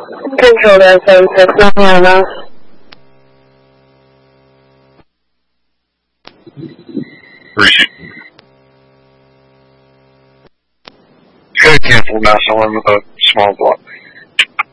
Control that 7-6, nothing on us. Receive. Try to cancel now, someone with a small block.